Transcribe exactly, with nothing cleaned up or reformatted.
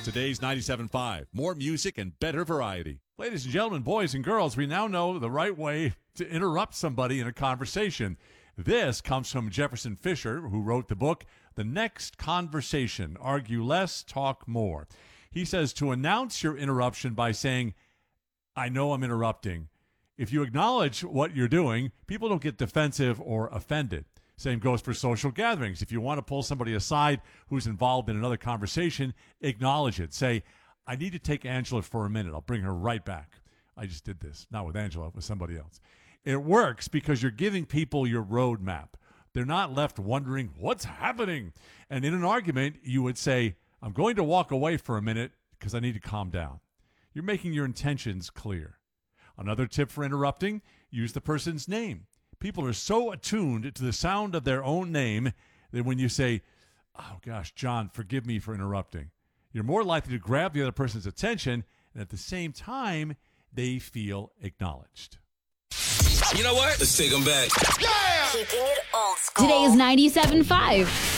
Today's ninety-seven point five. More music and better variety. Ladies and gentlemen, boys and girls, we now know the right way to interrupt somebody in a conversation. This comes from Jefferson Fisher, who wrote the book, The Next Conversation, Argue Less, Talk More. He says to announce your interruption by saying, I know I'm interrupting. If you acknowledge what you're doing, people don't get defensive or offended. Same goes for social gatherings. If you want to pull somebody aside who's involved in another conversation, acknowledge it. Say, I need to take Angela for a minute. I'll bring her right back. I just did this. Not with Angela, with somebody else. It works because you're giving people your roadmap. They're not left wondering what's happening. And in an argument, you would say, I'm going to walk away for a minute because I need to calm down. You're making your intentions clear. Another tip for interrupting, use the person's name. People are so attuned to the sound of their own name that when you say, oh gosh, John, forgive me for interrupting, you're more likely to grab the other person's attention, and at the same time, they feel acknowledged. You know what? Let's take them back. Yeah! Keeping it old school. Today's ninety-seven point five.